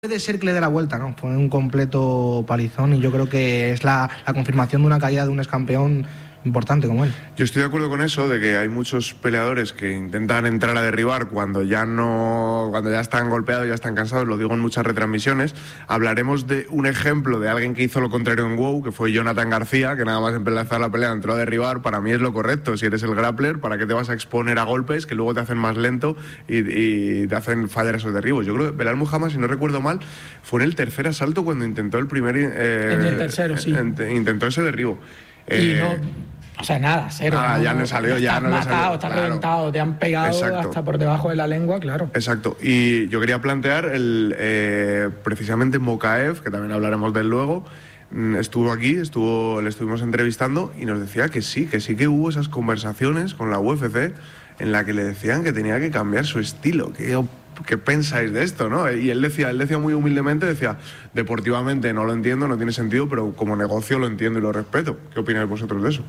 Puede ser que le dé la vuelta, ¿no? Fue un completo palizón y yo creo que es la confirmación de una caída de un ex campeón importante como él. Yo estoy de acuerdo con eso, de que hay muchos peleadores que intentan entrar a derribar cuando ya están golpeados, ya están cansados, lo digo en muchas retransmisiones. Hablaremos de un ejemplo de alguien que hizo lo contrario en WoW, que fue Jonathan García, que nada más empezar la pelea entró a derribar. Para mí es lo correcto. Si eres el grappler, ¿para qué te vas a exponer a golpes que luego te hacen más lento y te hacen fallar esos derribos? Yo creo que Belal Muhammad, si no recuerdo mal, fue en el tercer asalto cuando intentó el primer... en el tercero, sí. Intentó ese derribo. Y no, o sea, nada, cero. Ya no salió, ya no le salió. Estás reventado, te han pegado. Exacto. Hasta por debajo de la lengua, claro. Exacto. Y yo quería plantear precisamente Mokaev, que también hablaremos de él luego. Estuvo aquí, le estuvimos entrevistando y nos decía que sí que hubo esas conversaciones con la UFC en la que le decían que tenía que cambiar su estilo. ¿Qué pensáis de esto, no? Y él decía muy humildemente, deportivamente no lo entiendo, no tiene sentido, pero como negocio lo entiendo y lo respeto. ¿Qué opináis vosotros de eso?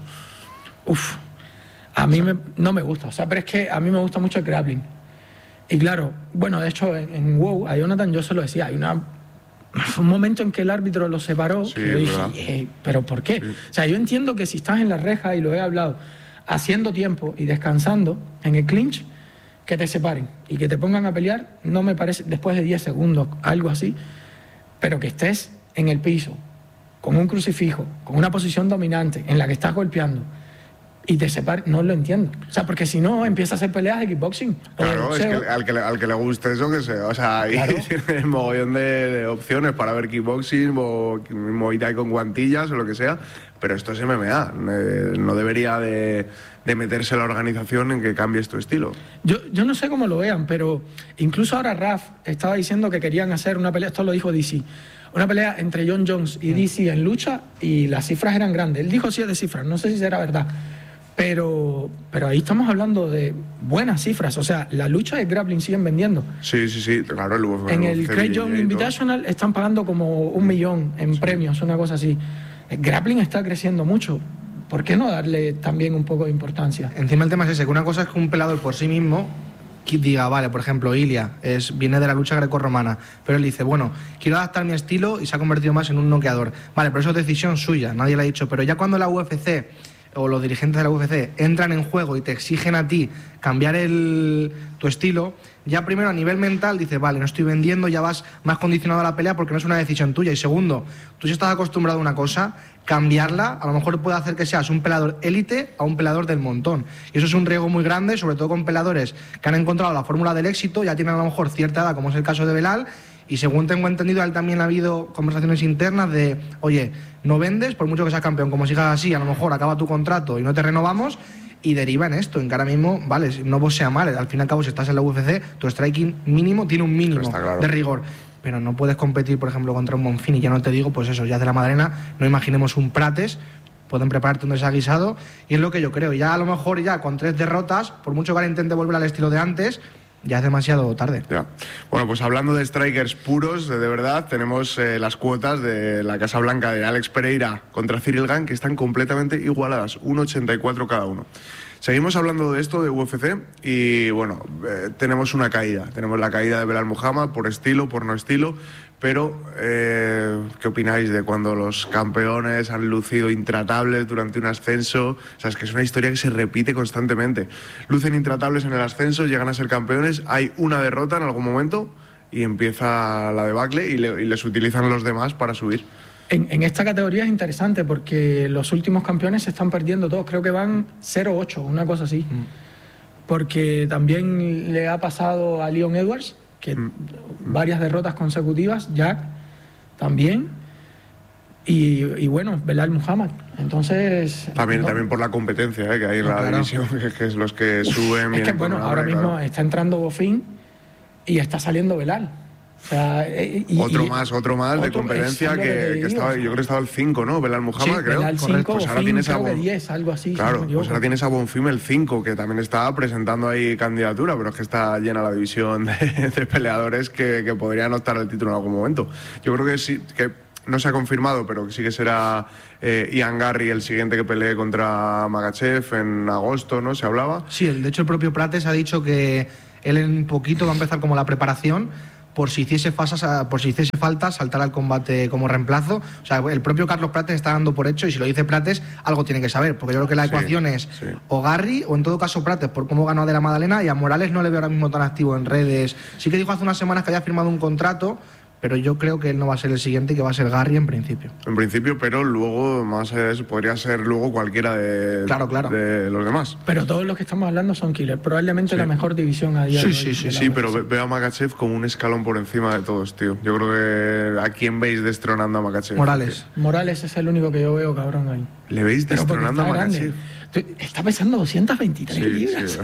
A mí no me gusta, pero es que a mí me gusta mucho el grappling. Y claro, bueno, de hecho en WoW a Jonathan yo se lo decía, fue un momento en que el árbitro lo separó, sí, y yo dije, ¿pero por qué? Sí. O sea, yo entiendo que si estás en la reja, y lo he hablado, haciendo tiempo y descansando en el clinch, que te separen y que te pongan a pelear, no me parece, después de 10 segundos, algo así, pero que estés en el piso, con un crucifijo, con una posición dominante, en la que estás golpeando, y te separen, no lo entiendo. O sea, porque si no, empieza a hacer peleas de kickboxing. Claro, es que al que le guste eso, que sea. O sea, hay un mogollón de opciones para ver kickboxing, o Muay Thai con guantillas, o lo que sea, pero esto es MMA. No debería de meterse la organización en que cambies tu estilo. Yo no sé cómo lo vean, pero incluso ahora Raf estaba diciendo que querían hacer una pelea, esto lo dijo DC, una pelea entre Jon Jones y DC en lucha, y las cifras eran grandes. Él dijo 7 cifras, no sé si será verdad, pero ahí estamos hablando de buenas cifras. O sea, la lucha de grappling siguen vendiendo. Sí, claro. En el Craig Young Invitational están pagando como $1 millón en premios, una cosa así. El grappling está creciendo mucho. ¿Por qué no darle también un poco de importancia? Encima el tema es ese, que una cosa es que un peleador por sí mismo diga, vale, por ejemplo, Ilia viene de la lucha grecorromana, pero él dice, bueno, quiero adaptar mi estilo y se ha convertido más en un noqueador. Vale, pero eso es decisión suya, nadie le ha dicho, pero ya cuando la UFC o los dirigentes de la UFC entran en juego y te exigen a ti cambiar tu estilo, ya primero a nivel mental dices, vale, no estoy vendiendo, ya vas más condicionado a la pelea porque no es una decisión tuya. Y segundo, tú si estás acostumbrado a una cosa, cambiarla a lo mejor puede hacer que seas un peleador élite a un peleador del montón. Y eso es un riesgo muy grande, sobre todo con peleadores que han encontrado la fórmula del éxito, ya tienen a lo mejor cierta edad, como es el caso de Belal. Y según tengo entendido, a él también ha habido conversaciones internas de, oye, no vendes, por mucho que seas campeón, como sigas así, a lo mejor acaba tu contrato y no te renovamos, y deriva en esto, en que ahora mismo, vale, no vos sea mal, al fin y al cabo, si estás en la UFC, tu striking mínimo tiene un mínimo de rigor, pero no puedes competir, por ejemplo, contra un Monfini, ya no te digo, pues eso, ya de la Madrena, no imaginemos un Prates, pueden prepararte un desaguisado, y es lo que yo creo, ya a lo mejor ya con 3 derrotas, por mucho que ahora intente volver al estilo de antes, ya es demasiado tarde. Ya. Bueno, pues hablando de strikers puros, de verdad, tenemos las cuotas de la Casa Blanca de Alex Pereira contra Ciryl Gane, que están completamente igualadas, 1,84 cada uno. Seguimos hablando de esto, de UFC, y bueno, tenemos una caída. Tenemos la caída de Belal Muhammad, por estilo, por no estilo, pero ¿qué opináis de cuando los campeones han lucido intratables durante un ascenso? O sea, es que es una historia que se repite constantemente. Lucen intratables en el ascenso, llegan a ser campeones, hay una derrota en algún momento y empieza la debacle y les utilizan los demás para subir. En esta categoría es interesante porque los últimos campeones se están perdiendo todos. Creo que van 0-8, una cosa así. Porque también le ha pasado a Leon Edwards, que varias derrotas consecutivas, Jack también, y bueno, Belal Muhammad. Entonces... También por la competencia que hay en la división, que es los que suben... Es que bueno, ahora mismo está entrando Bofin y está saliendo Belal. O sea, otro más de competencia que estaba, yo creo que estaba el 5, ¿no? Belal Muhammad, sí, creo. Belal 5, pues ahora tienes creo que 10, algo así. Claro, pues ahora tienes a Bonfim el 5, que también está presentando ahí candidatura, pero es que está llena la división de peleadores que podrían optar al título en algún momento. Yo creo que sí, que no se ha confirmado, pero que sí que será Ian Garry el siguiente que pelee contra Magachev en agosto, ¿no? Se hablaba. Sí, de hecho el propio Prates ha dicho que él en poquito va a empezar como la preparación por si hiciese falta saltar al combate como reemplazo. O sea, el propio Carlos Prates está dando por hecho, y si lo dice Prates, algo tiene que saber, porque yo creo que la ecuación es o Garry o en todo caso Prates, por cómo ganó de la Magdalena, y a Morales no le veo ahora mismo tan activo en redes. Sí que dijo hace unas semanas que había firmado un contrato, pero yo creo que él no va a ser el siguiente y que va a ser Garry en principio. En principio, pero luego, más allá de eso, podría ser luego cualquiera de los demás. Pero todos los que estamos hablando son killers. Probablemente la mejor división a día de hoy. Sí, pero veo a Makhachev como un escalón por encima de todos, tío. Yo creo que ¿a quién veis destronando a Makhachev? Morales es el único que yo veo cabrón ahí. ¿Le veis destronando a Makhachev? Está pesando 223 libras.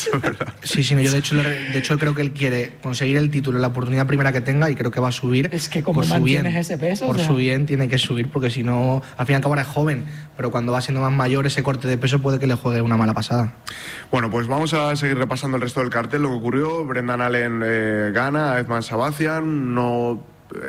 Sí, no, yo de hecho creo que él quiere conseguir el título en la oportunidad primera que tenga, y creo que va a subir. Es que como mantienes ese peso, por su bien tiene que subir, porque si no, al fin y al cabo ahora es joven, pero cuando va siendo más mayor, ese corte de peso puede que le juegue una mala pasada. Bueno, pues vamos a seguir repasando el resto del cartel, lo que ocurrió. Brendan Allen gana a Edman Sabazian, no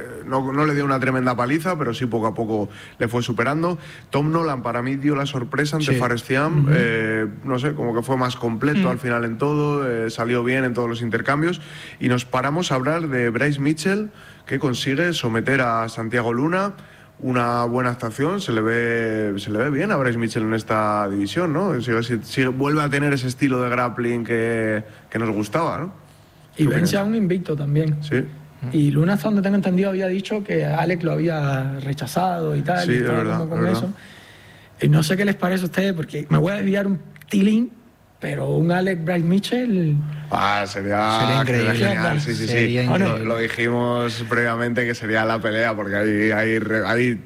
le dio una tremenda paliza, pero sí poco a poco le fue superando. Tom Nolan para mí dio la sorpresa ante Fares Thiam. No sé, como que fue más completo al final en todo, salió bien en todos los intercambios, y nos paramos a hablar de Bryce Mitchell, que consigue someter a Santiago Luna. Una buena actuación, se le ve bien a Bryce Mitchell en esta división, ¿no? Vuelve a tener ese estilo de grappling que nos gustaba, ¿no? Y vence a un invicto también. Sí. Y Luna, hasta donde tengo entendido, había dicho que Alex lo había rechazado y tal. Sí, y es verdad, como con eso. Y no sé qué les parece a ustedes, porque me voy a desviar un tilín, pero un Alex Bryce Mitchell... sería increíble. Genial, sí. Sería increíble. Lo dijimos previamente que sería la pelea, porque hay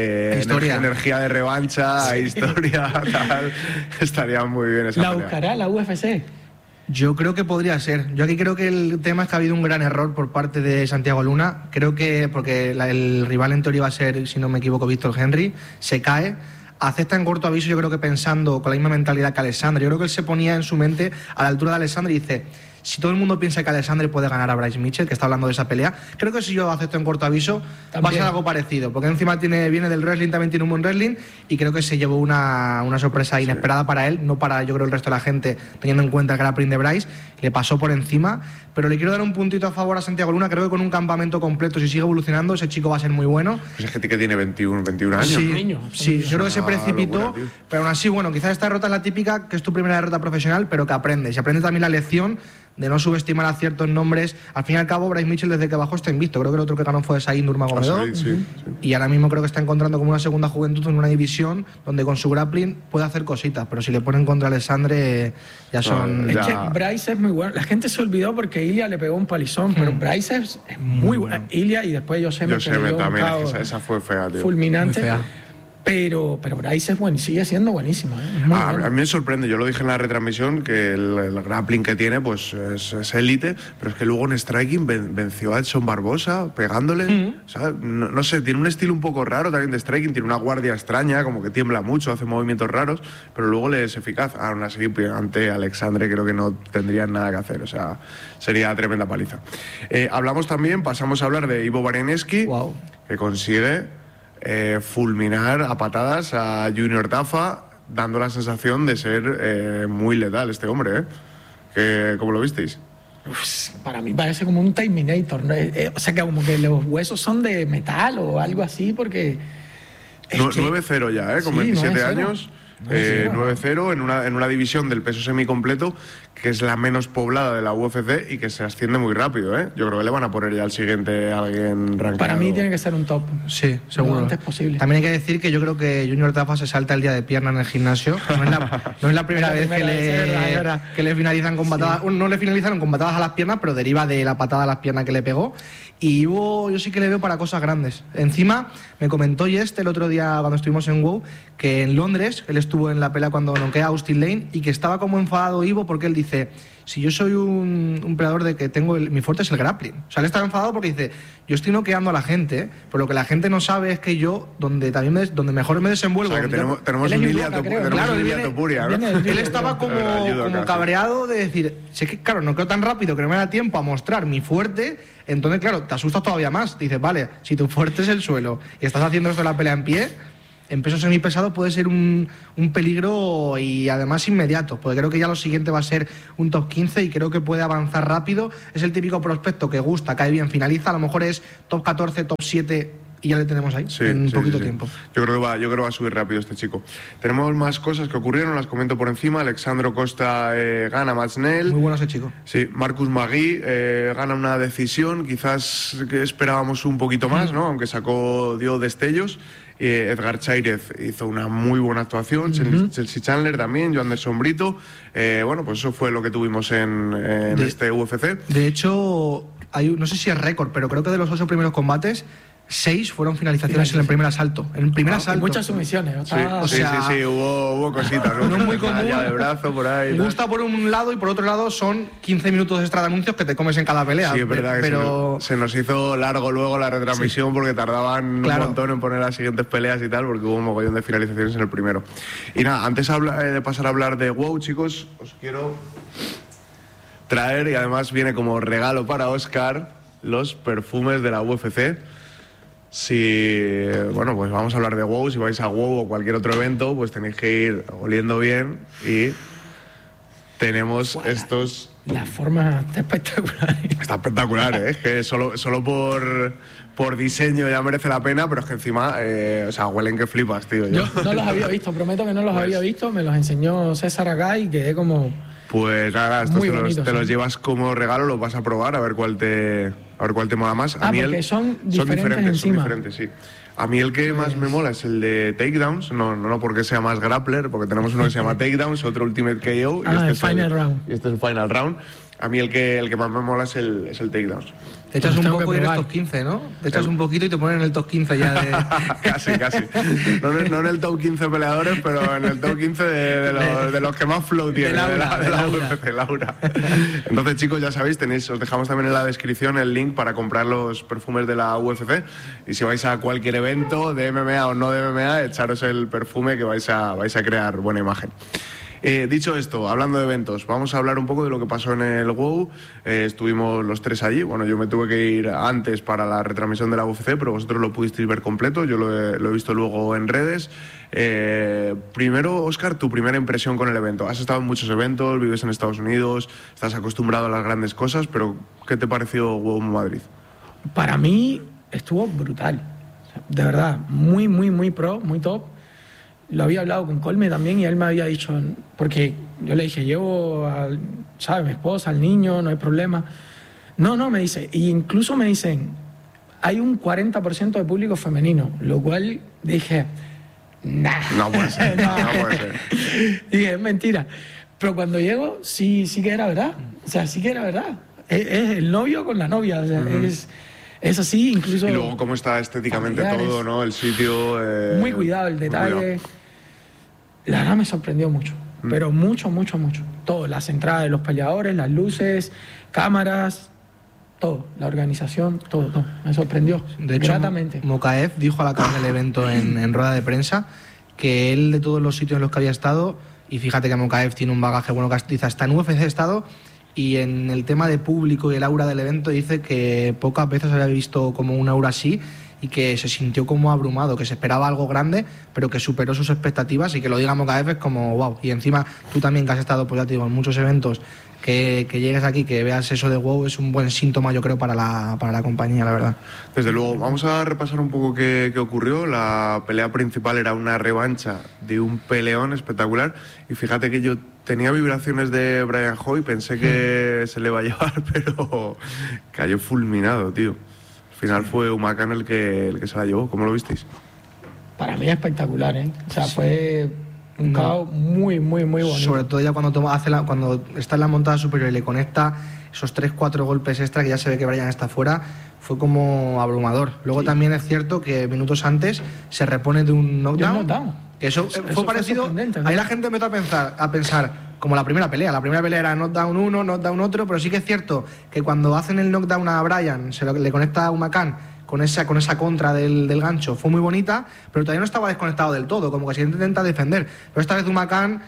energía de revancha, hay historia, tal. Estaría muy bien esa pelea. ¿La buscará la UFC? Yo creo que podría ser. Yo aquí creo que el tema es que ha habido un gran error por parte de Santiago Luna. Creo que, porque el rival en teoría va a ser, si no me equivoco, Víctor Henry, se cae, acepta en corto aviso, yo creo que pensando con la misma mentalidad que Alexandre. Yo creo que él se ponía en su mente a la altura de Alexandre y dice: si todo el mundo piensa que Alexandre puede ganar a Bryce Mitchell, que está hablando de esa pelea, creo que si yo acepto en corto aviso, va a ser algo parecido, porque encima viene del wrestling, también tiene un buen wrestling, y creo que se llevó una sorpresa inesperada para él, no para, yo creo, el resto de la gente, teniendo en cuenta el grappling de Bryce. Le pasó por encima, pero le quiero dar un puntito a favor a Santiago Luna. Creo que con un campamento completo, si sigue evolucionando, ese chico va a ser muy bueno. Pues es gente que tiene 21 años. Sí, yo creo que se precipitó, locura, pero aún así, bueno, quizás esta derrota es la típica, que es tu primera derrota profesional, pero que aprendes. Y aprendes también la lección de no subestimar a ciertos nombres. Al fin y al cabo, Bryce Mitchell, desde que bajó, está invicto. Creo que el otro que ganó fue Said Nurmagomedov. Y ahora mismo creo que está encontrando como una segunda juventud en una división donde con su grappling puede hacer cositas, pero si le ponen contra Alexandre, ya son... Es que Bryce es muy bueno. La gente se olvidó porque Ilia le pegó un palizón, pero Bryce es muy bueno. Ilia, y después Joseme también, esa fue fea, tío. Fulminante. Muy fea. Pero Bryce es bueno y sigue siendo buenísimo. A mí me sorprende, yo lo dije en la retransmisión, que el grappling que tiene pues es élite, pero es que luego en striking venció a Edson Barbosa pegándole. ¿Sabes? No sé, tiene un estilo un poco raro también de striking, tiene una guardia extraña, como que tiembla mucho, hace movimientos raros, pero luego le es eficaz. Aún así, ante Alexandre creo que no tendrían nada que hacer, o sea, sería tremenda paliza. Pasamos a hablar de Ivo Bareneski, que consigue fulminar a patadas a Junior Tafa, dando la sensación de ser muy letal este hombre, ¿cómo lo visteis? Para mí parece como un Terminator, ¿no? O sea, que como que los huesos son de metal o algo así, porque... 9-0 ya, con 27 años. 9-0 en una división del peso semicompleto que es la menos poblada de la UFC y que se asciende muy rápido, Yo creo que le van a poner ya al siguiente a alguien rankeado. Para mí tiene que ser un top. Sí, seguro. Lo antes posible. También hay que decir que yo creo que Junior Tafa se salta el día de pierna en el gimnasio. No es la primera vez que le finalizan con patadas. No le finalizaron con patadas a las piernas, pero deriva de la patada a las piernas que le pegó. Y Ivo, yo sí que le veo para cosas grandes. Encima, me comentó el otro día cuando estuvimos en WoW, que en Londres, él estuvo en la pelea cuando noquea a Austin Lane, y que estaba como enfadado Ivo porque él dice: si yo soy un peleador de que tengo mi fuerte es el grappling. O sea, él estaba enfadado porque dice: yo estoy noqueando a la gente, pero lo que la gente no sabe es que yo, donde mejor me desenvuelvo... O sea, que tenemos un Ilia Topuria, ¿no? Él estaba como cabreado de decir: si es que, claro, no creo tan rápido que no me da tiempo a mostrar mi fuerte. Entonces, claro, te asustas todavía más. Dices: vale, si tu fuerte es el suelo y estás haciendo esto de la pelea en pie... en peso semipesado puede ser un peligro y además inmediato, porque creo que ya lo siguiente va a ser un top 15 y creo que puede avanzar rápido. Es el típico prospecto que gusta, cae bien, finaliza, a lo mejor es top 14, top 7 y ya le tenemos ahí en poquito tiempo. Yo creo que va a subir rápido este chico. Tenemos más cosas que ocurrieron, las comento por encima. Alexandro Costa gana Matchnell. Muy bueno ese chico. Sí, Marcus Magui gana una decisión, quizás que esperábamos un poquito más, ¿no? Aunque dio destellos. Edgar Chairez hizo una muy buena actuación, Chelsea Chandler también, Joan de Sombrito. Bueno, pues eso fue lo que tuvimos en este UFC. De hecho, no sé si es récord, pero creo que de los 8 primeros combates, 6 fueron finalizaciones en el primer asalto. En el primer asalto. Muchas sumisiones. Sí, hubo cositas. No muy común. De brazo por ahí. Me gusta por un lado y por otro lado son 15 minutos extra de anuncios que te comes en cada pelea. Sí, es verdad que se nos hizo largo luego la retransmisión porque tardaban un montón en poner las siguientes peleas y tal, porque hubo un mogollón de finalizaciones en el primero. Y nada, antes de pasar a hablar de WoW, chicos, os quiero traer, y además viene como regalo para Óscar, los perfumes de la UFC. Bueno, pues vamos a hablar de WoW. Si vais a WoW o cualquier otro evento, pues tenéis que ir oliendo bien. Y tenemos estos. La forma está espectacular. Está espectacular, ¿eh? Es que solo por diseño ya merece la pena, pero es que encima, huelen que flipas, tío. Yo no los había visto, prometo que no los había visto. Me los enseñó César acá y quedé como. Pues nada, estos te los llevas como regalo, los vas a probar a ver cuál te mola más. A mí porque son diferentes, sí. A mí el que más me mola es el de Takedowns, no porque sea más grappler, porque tenemos uno que se llama Takedowns, otro Ultimate KO y este Final Round. Y este es el Final Round. A mí el que más me mola es el Takedowns. Te echas un poco y eres top 15, ¿no? Te echas un poquito y te ponen en el top 15 ya de... Casi. No en el top 15 peleadores, pero en el top 15 de los que más flow tienen, de la UFC, Laura. Entonces, chicos, ya sabéis, os dejamos también en la descripción el link para comprar los perfumes de la UFC. Y si vais a cualquier evento de MMA o no de MMA, echaros el perfume que vais a crear buena imagen. Dicho esto, hablando de eventos, vamos a hablar un poco de lo que pasó en el WoW. Estuvimos los 3 allí. Bueno, yo me tuve que ir antes para la retransmisión de la UFC, pero vosotros lo pudisteis ver completo. Yo lo he visto luego en redes. Primero, Óscar, tu primera impresión con el evento. Has estado en muchos eventos, vives en Estados Unidos, estás acostumbrado a las grandes cosas, pero ¿qué te pareció WoW Madrid? Para mí estuvo brutal. De verdad, muy, muy, muy pro, muy top. Lo había hablado con Colme también y él me había dicho, porque yo le dije, llevo a mi esposa, al niño, no hay problema. No, me dice, y incluso me dicen, hay un 40% de público femenino, lo cual dije, nah. No puede ser, no puede ser. Dije, es mentira. Pero cuando llego, sí que era verdad. O sea, sí que era verdad. Es el novio con la novia, o sea, es así, incluso... Y luego cómo está estéticamente todo, ¿no? El sitio... muy cuidado, el detalle. La verdad me sorprendió mucho, pero mucho. Todo, las entradas de los peleadores, las luces, cámaras, todo, la organización, todo. Me sorprendió. De hecho, gratamente. Mokaev dijo al acabar el evento en rueda de prensa que él, de todos los sitios en los que había estado, y fíjate que Mokaev tiene un bagaje bueno, que dice, hasta en UFC ha estado, y en el tema de público y el aura del evento dice que pocas veces había visto como un aura así y que se sintió como abrumado, que se esperaba algo grande, pero que superó sus expectativas, y que lo diga Mokaev es como wow. Y encima tú también, que has estado, pues ya te digo, en muchos eventos, que llegues aquí, que veas eso de WoW, es un buen síntoma, yo creo, para la compañía, la verdad. Desde luego. Vamos a repasar un poco qué ocurrió. La pelea principal era una revancha de un peleón espectacular, y fíjate que yo tenía vibraciones de Brian Hoy, pensé que se le iba a llevar, pero cayó fulminado, tío. Al final fue Humacan el que se la llevó. ¿Cómo lo visteis? Para mí espectacular, ¿eh? O sea, fue un KO muy bonito. Sobre todo ya cuando está en la montada superior y le conecta esos 3-4 golpes extra, que ya se ve que Brian está fuera, fue como abrumador. Luego también es cierto que minutos antes se repone de un knockdown. Que eso fue parecido. Ahí la gente empezó a pensar como la primera pelea. La primera pelea era knockdown uno, knockdown otro, pero sí que es cierto que cuando hacen el knockdown a Brian, le conecta a Humacan con esa contra del gancho, fue muy bonita, pero todavía no estaba desconectado del todo, como que se intenta defender. Pero esta vez Humacan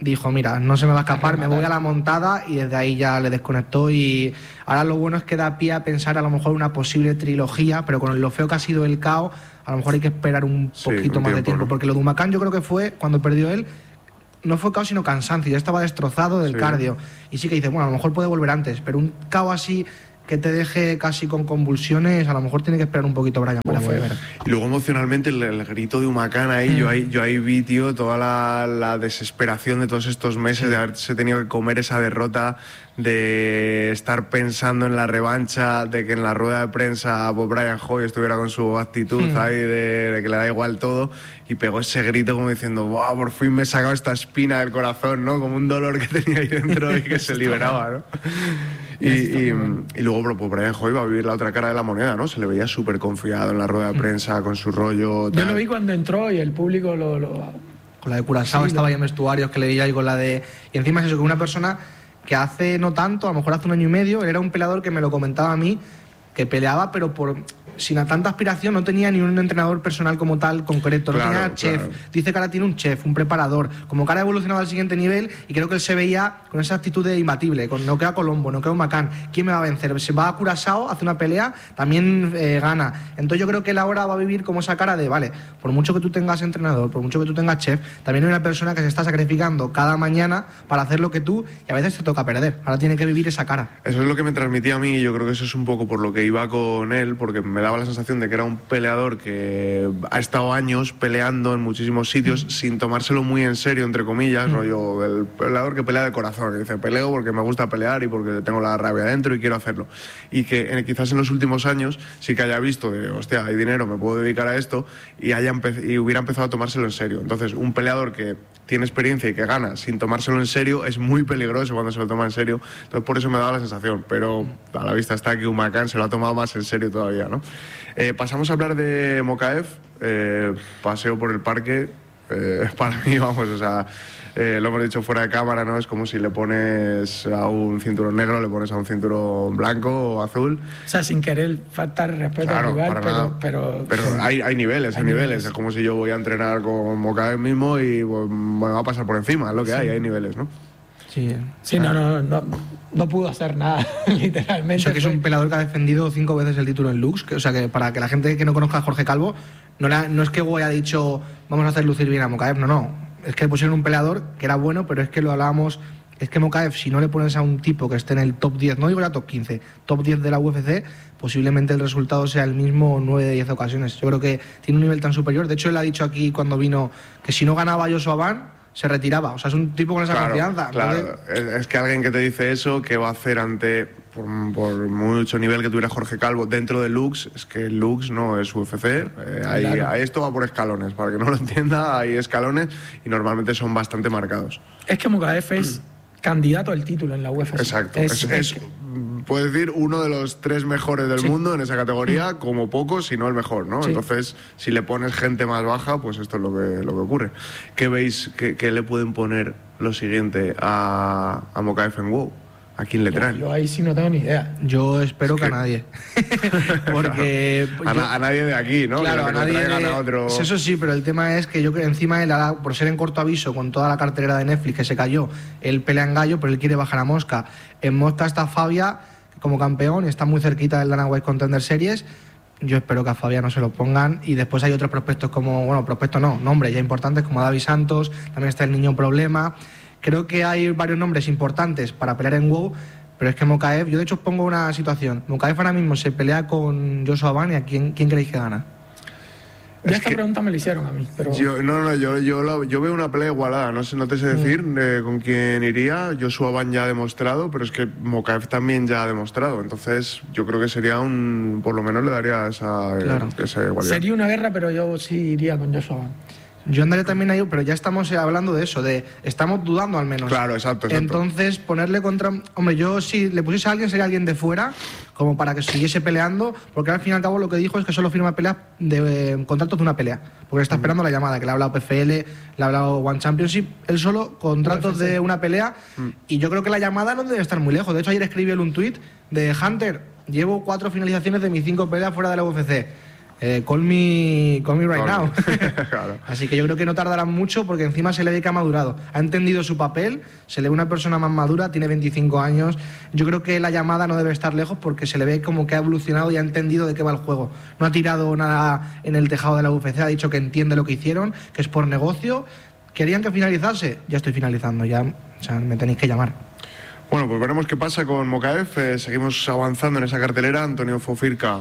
dijo, mira, no se me va a escapar, me voy a la montada, y desde ahí ya le desconectó. Y ahora lo bueno es que da pie a pensar a lo mejor una posible trilogía, pero con lo feo que ha sido el KO, a lo mejor hay que esperar un poquito más de tiempo, ¿no? Porque lo de Humacán yo creo que fue, cuando perdió él, no fue KO sino cansancio, ya estaba destrozado del cardio. Y sí que dice, bueno, a lo mejor puede volver antes, pero un KO así que te deje casi con convulsiones, a lo mejor tiene que esperar un poquito Bryan para volver. Y luego emocionalmente el grito de Humacán ahí, yo ahí vi, tío, toda la desesperación de todos estos meses de haberse tenido que comer esa derrota, de estar pensando en la revancha, de que en la rueda de prensa pues Bryan Hoy estuviera con su actitud ahí de que le da igual todo, y pegó ese grito como diciendo, wow, por fin me he sacado esta espina del corazón, ¿no? Como un dolor que tenía ahí dentro y que se liberaba, ¿no? Y luego pues Bryan Hoy va a vivir la otra cara de la moneda, ¿no? Se le veía súper confiado en la rueda de prensa, con su rollo, tal. Yo lo vi cuando entró y el público lo... Con la de Curazao estaba ahí en vestuarios, que le veía, y con la de... Y encima es eso, que una persona que hace no tanto, a lo mejor hace 1 año y medio, él era un peleador que me lo comentaba a mí, que peleaba pero sin tanta aspiración, no tenía ni un entrenador personal como tal concreto, no tenía chef, dice que ahora tiene un chef, un preparador, como que ahora ha evolucionado al siguiente nivel, y creo que él se veía con esa actitud de imbatible, con no queda Colombo, no queda Humacán, ¿quién me va a vencer? Se va a Curazao, hace una pelea, también gana. Entonces yo creo que él ahora va a vivir como esa cara de, vale, por mucho que tú tengas entrenador, por mucho que tú tengas chef, también hay una persona que se está sacrificando cada mañana para hacer lo que tú, y a veces te toca perder, ahora tiene que vivir esa cara. Eso es lo que me transmitía a mí, y yo creo que eso es un poco por lo que iba con él, porque me daba la sensación de que era un peleador que ha estado años peleando en muchísimos sitios sin tomárselo muy en serio, entre comillas, rollo, el peleador que pelea de corazón, que dice, peleo porque me gusta pelear y porque tengo la rabia dentro y quiero hacerlo. Y que quizás en los últimos años sí que haya visto de, hostia, hay dinero, me puedo dedicar a esto, y hubiera empezado a tomárselo en serio. Entonces, un peleador que tiene experiencia y que gana sin tomárselo en serio es muy peligroso cuando se lo toma en serio. Entonces, por eso me daba la sensación, pero a la vista está que Humacán se lo ha tomado más en serio todavía, ¿no? Pasamos a hablar de Mokaev, paseo por el parque, para mí, vamos, o sea, lo hemos dicho fuera de cámara, ¿no? Es como si le pones a un cinturón negro, le pones a un cinturón blanco o azul. O sea, sin querer faltar respeto al rival, pero hay niveles, hay niveles. Es como si yo voy a entrenar con Mokaev mismo y pues, me va a pasar por encima, es lo que hay niveles, ¿no? Sí, no pudo hacer nada, literalmente. O sea, que es un peleador que ha defendido 5 veces el título en Lux, o sea, que para que la gente que no conozca a Jorge Calvo, no es que Boy haya dicho vamos a hacer lucir bien a Mokaev, no. Es que pusieron un peleador que era bueno, pero es que lo hablábamos, es que Mokaev, si no le pones a un tipo que esté en el top 10, no digo ya top 15, top 10 de la UFC, posiblemente el resultado sea el mismo 9 de 10 ocasiones. Yo creo que tiene un nivel tan superior. De hecho, él ha dicho aquí cuando vino que si no ganaba Joshua Van, se retiraba. O sea, es un tipo con esa confianza. Claro, es que alguien que te dice eso, ¿qué va a hacer ante, por mucho nivel que tuviera Jorge Calvo dentro de Lux? Es que Lux no es UFC. Ahí esto va por escalones. Para que no lo entienda, hay escalones y normalmente son bastante marcados. Es que Mokaev es candidato al título en la UFC. Exacto. Puedes decir, uno de los 3 mejores del mundo en esa categoría, como poco, si no el mejor, ¿no? Sí. Entonces, si le pones gente más baja, pues esto es lo que ocurre. ¿Qué veis que le pueden poner lo siguiente a Mokaev en WoW? ¿A quién le traen? Yo ahí sí no tengo ni idea. Yo espero que a nadie. Porque a nadie de aquí, ¿no? Claro, que a nadie de otro... Eso sí, pero el tema es que yo creo que encima él, por ser en corto aviso con toda la cartelera de Netflix que se cayó, él pelea en gallo, pero él quiere bajar a Mosca. En Mosca está Fabia como campeón, está muy cerquita del Dana White Contender Series. Yo espero que a Fabia no se lo pongan. Y después hay otros prospectos como, bueno, prospectos no, nombres ya importantes como David Santos, también está el Niño Problema. Creo que hay varios nombres importantes para pelear en WoW, pero es que Mokaev, yo de hecho os pongo una situación. Mokaev ahora mismo se pelea con Joshua Van, y ¿a quién creéis que gana? Ya esta pregunta me la hicieron a mí, pero... Yo veo una pelea igualada, no te sé decir con quién iría. Joshua Van ya ha demostrado, pero es que Mokaev también ya ha demostrado. Entonces yo creo que sería por lo menos le daría esa igualdad. Sería una guerra, pero yo sí iría con Joshua Van. Yo andaré también ahí, pero ya estamos hablando de eso, estamos dudando al menos. Claro, exacto. Entonces, ponerle contra... Hombre, yo si le pusiese a alguien sería alguien de fuera, como para que siguiese peleando, porque al fin y al cabo lo que dijo es que solo firma peleas de contratos de una pelea, porque está esperando la llamada, que le ha hablado PFL, le ha hablado One Championship, él solo contratos de una pelea, y yo creo que la llamada no debe estar muy lejos. De hecho, ayer escribió un tuit de Hunter, llevo 4 finalizaciones de mis 5 peleas fuera de la UFC. Call me right now. Claro. Así que yo creo que no tardará mucho porque encima se le ve que ha madurado. Ha entendido su papel, se le ve una persona más madura, tiene 25 años. Yo creo que la llamada no debe estar lejos porque se le ve como que ha evolucionado y ha entendido de qué va el juego. No ha tirado nada en el tejado de la UFC, ha dicho que entiende lo que hicieron, que es por negocio. ¿Querían que finalizase? Ya estoy finalizando, ya, o sea, me tenéis que llamar. Bueno, pues veremos qué pasa con Mokaev. Seguimos avanzando en esa cartelera. Antonio Fofirka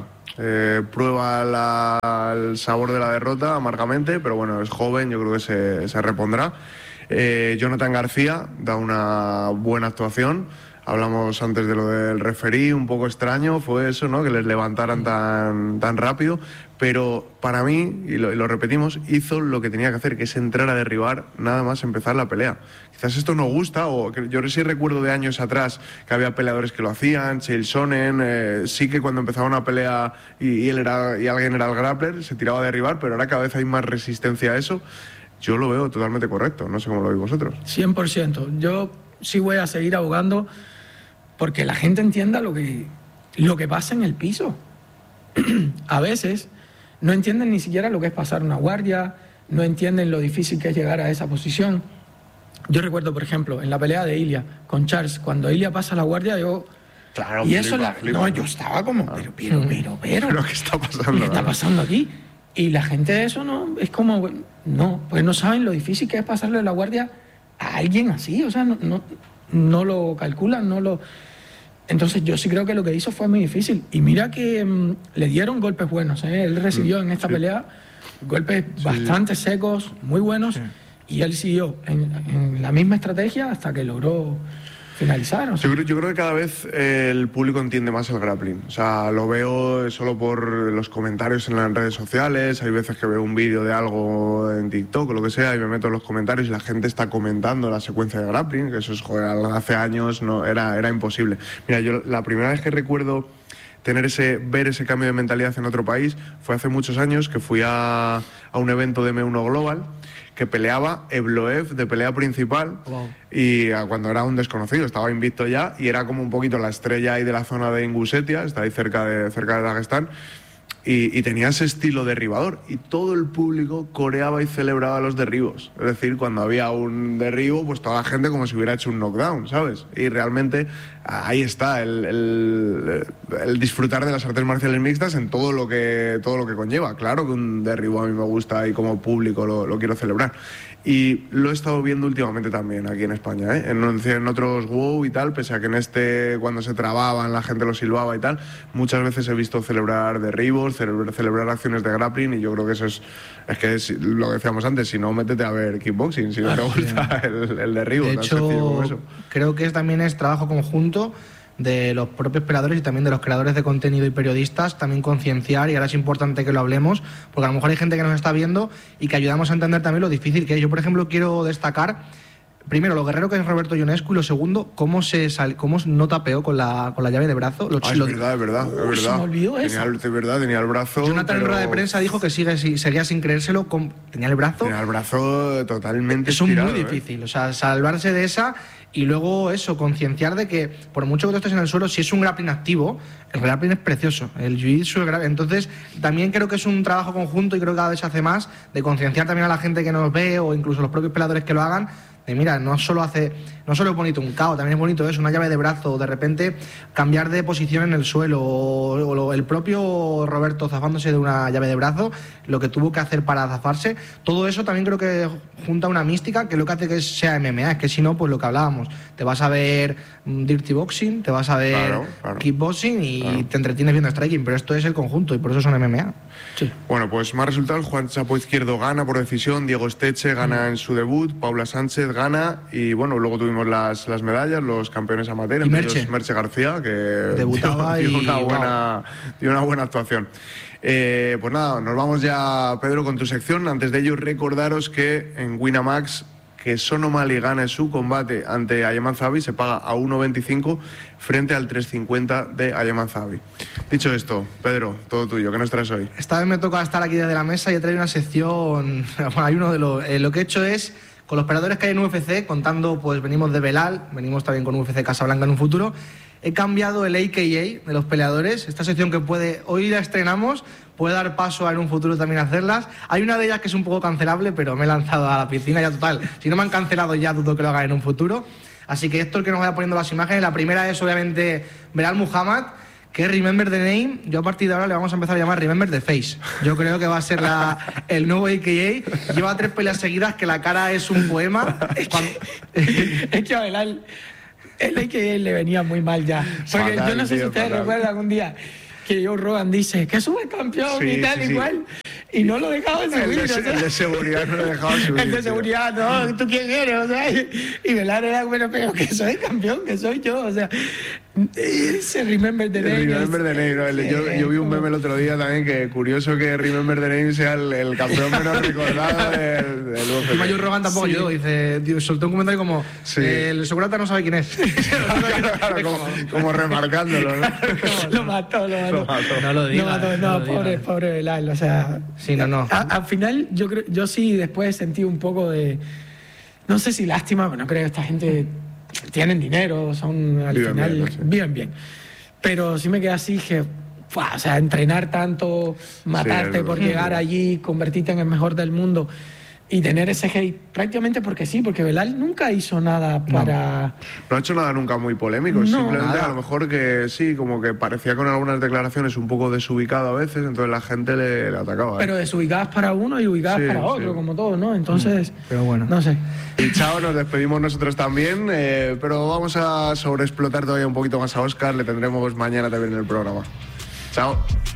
prueba el sabor de la derrota amargamente, pero bueno, es joven, yo creo que se repondrá. Jonathan García da una buena actuación. Hablamos antes de lo del referí, un poco extraño fue eso, ¿no? Que les levantaran tan rápido, pero para mí, y lo repetimos, hizo lo que tenía que hacer, que es entrar a derribar nada más empezar la pelea. Quizás esto no gusta, o yo sí recuerdo de años atrás que había peleadores que lo hacían, Chael Sonnen, sí que cuando empezaba una pelea y alguien era el grappler, se tiraba a derribar, pero ahora cada vez hay más resistencia a eso. Yo lo veo totalmente correcto, no sé cómo lo veis vosotros. 100%. Yo sí voy a seguir abogando porque la gente entienda lo que pasa en el piso. A veces no entienden ni siquiera lo que es pasar una guardia, no entienden lo difícil que es llegar a esa posición. Yo recuerdo, por ejemplo, en la pelea de Ilia con Charles, cuando Ilia pasa la guardia, yo... Claro, y eso flipa. No, yo estaba como, pero, ¿Pero qué está pasando? ¿qué está pasando aquí? Y la gente de eso no, es como, no, pues no saben lo difícil que es pasarle la guardia a alguien así, o sea, no lo calculan, no lo... Entonces yo sí creo que lo que hizo fue muy difícil. Y mira que le dieron golpes buenos, ¿eh? Él recibió en esta pelea golpes bastante secos, muy buenos, y él siguió en la misma estrategia hasta que logró finalizar. O sea. Yo creo que cada vez el público entiende más el grappling. O sea, lo veo solo por los comentarios en las redes sociales. Hay veces que veo un vídeo de algo en TikTok o lo que sea y me meto en los comentarios y la gente está comentando la secuencia de grappling, que eso es, joder, hace años no era imposible. Mira, yo la primera vez que recuerdo ver ese cambio de mentalidad en otro país fue hace muchos años, que fui a un evento de M1 Global que peleaba Evloev de pelea principal. Wow. Y cuando era un desconocido, estaba invicto ya y era como un poquito la estrella ahí de la zona de Ingusetia, está ahí cerca de Dagestán, y tenía ese estilo derribador y todo el público coreaba y celebraba los derribos. Es decir, cuando había un derribo, pues toda la gente como si hubiera hecho un knockdown, ¿sabes? Y realmente ahí está el disfrutar de las artes marciales mixtas en todo lo que conlleva. Claro que un derribo a mí me gusta y como público lo quiero celebrar. Y lo he estado viendo últimamente también aquí en España, ¿eh? En otros WOW y tal, pese a que cuando se trababan, la gente lo silbaba y tal, muchas veces he visto celebrar derribos, celebrar acciones de grappling, y yo creo que eso es lo que decíamos antes, si no, métete a ver kickboxing, si no te gusta el derribo. De tan sencillo como hecho, eso. creo que también es trabajo conjunto de los propios peleadores y también de los creadores de contenido y periodistas, también concienciar, y ahora es importante que lo hablemos, porque a lo mejor hay gente que nos está viendo y que ayudamos a entender también lo difícil que es. Yo, por ejemplo, quiero destacar, primero, lo guerrero que es Roberto Ionescu, y lo segundo, cómo no tapeó con la llave de brazo. Es verdad. Se me olvidó eso. Tenía el brazo... Jonathan en rueda de prensa dijo que seguía sin creérselo, tenía el brazo... Tenía el brazo totalmente Eso es estirado, muy difícil, o sea, salvarse de esa... Y luego eso, concienciar de que por mucho que tú estés en el suelo, si es un grappling activo, el grappling es precioso, el jiu-jitsu, entonces también creo que es un trabajo conjunto y creo que cada vez se hace más de concienciar también a la gente que nos ve o incluso los propios peleadores que lo hagan, de mira, no solo es bonito un KO, también es bonito eso, una llave de brazo, o de repente cambiar de posición en el suelo, o el propio Roberto zafándose de una llave de brazo, lo que tuvo que hacer para zafarse, todo eso también creo que junta una mística que es lo que hace que sea MMA, es que si no, pues lo que hablábamos, te vas a ver dirty boxing, te vas a ver claro. kickboxing y te entretienes viendo striking, pero esto es el conjunto y por eso son MMA. Sí. Bueno, pues más resultados. Juan Chapo Izquierdo gana por decisión, Diego Esteche gana en su debut, Paula Sánchez gana, y bueno, luego tuvimos las medallas, los campeones amateur, entre ellos Merche García, que debutaba dio una buena actuación. Pues nada, nos vamos ya, Pedro, con tu sección. Antes de ello, recordaros que en Winamax, que Sonomali gane su combate ante Ayman Zahabi, se paga a 1,25 frente al 3,50 de Ayman Zahabi. Dicho esto, Pedro, todo tuyo, ¿qué nos traes hoy? Esta vez me toca estar aquí desde la mesa y he traído una sección. Bueno, hay uno de lo que he hecho es, con los peleadores que hay en UFC, contando, pues venimos de Belal, venimos también con UFC Casablanca en un futuro, he cambiado el AKA de los peleadores, esta sección que hoy la estrenamos, puede dar paso a en un futuro también hacerlas. Hay una de ellas que es un poco cancelable, pero me he lanzado a la piscina ya total. Si no me han cancelado ya, dudo que lo hagan en un futuro. Así que esto es el que nos vaya poniendo las imágenes. La primera es obviamente Belal Muhammad, que es Remember the Name. Yo a partir de ahora le vamos a empezar a llamar Remember the Face. Yo creo que va a ser el nuevo AKA. Lleva 3 peleas seguidas que la cara es un poema. Es que a Belal el AKA le venía muy mal ya. Porque yo no sé si ustedes recuerdan un día que Joe Rogan dice que sube campeón y tal igual. Y no lo dejaban subir. El de seguridad no lo dejaban subir. El de seguridad, no, ¿tú quién eres? O sea, y Belal era, bueno, pero que soy campeón, que soy yo. O sea, ese Remember the Name. Remember the Name, ¿no? Yo vi un meme el otro día también, que curioso que Remember the Name sea el campeón menos recordado del UFC. Joe Rogan tampoco ayudó, dice, soltó un comentario como, el segurata no sabe quién es. como remarcándolo, ¿no? Lo mató. No lo digas. No, pobre Belal, o sea... Sí, no. Al final, yo sí después sentí un poco de... No sé si lástima, pero no creo que esta gente tienen dinero, son al final viven bien. Pero sí me quedé así, que... O sea, entrenar tanto, matarte por llegar allí, convertirte en el mejor del mundo... Y tener ese hate prácticamente porque sí, porque Belal nunca hizo nada para... No ha hecho nada nunca muy polémico, simplemente a lo mejor que sí, como que parecía con algunas declaraciones un poco desubicado a veces, entonces la gente le atacaba. Pero desubicadas para uno y ubicadas para otro, como todo, ¿no? Entonces, pero bueno, no sé. Y chao, nos despedimos nosotros también, pero vamos a sobreexplotar todavía un poquito más a Óscar, le tendremos mañana también en el programa. Chao.